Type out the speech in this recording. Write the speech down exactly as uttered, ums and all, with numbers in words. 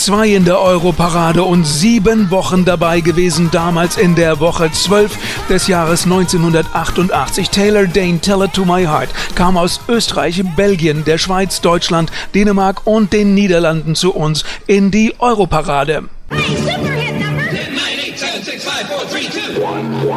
zwei in der Europarade und sieben Wochen dabei gewesen, damals in der Woche zwölf des Jahres neunzehnhundertachtundachtzig. Taylor Dayne, Tell It To My Heart, kam aus Österreich, Belgien, der Schweiz, Deutschland, Dänemark und den Niederlanden zu uns in die Europarade.